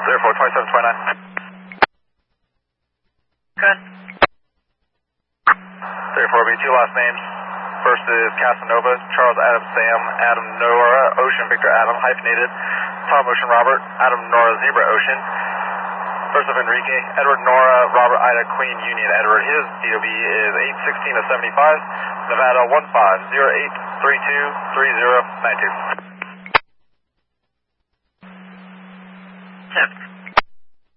Therefore, 2729. Good. Therefore, be two last names. First is Casanova, Charles Adam Sam, Adam Nora, Ocean Victor Adam, hyphenated, Tom Ocean Robert, Adam Nora Zebra Ocean. First of Enrique, Edward Nora, Robert Ida Queen Union Edward. His DOB is 816 of 75, Nevada 1508323092. 10.